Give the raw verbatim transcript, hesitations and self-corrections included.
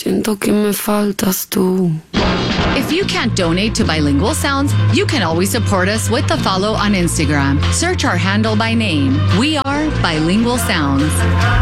Siento que me faltas tú. If you can't donate to Bilingual Sounds, you can always support us with a follow on Instagram. Search our handle by name. We are Bilingual Sounds.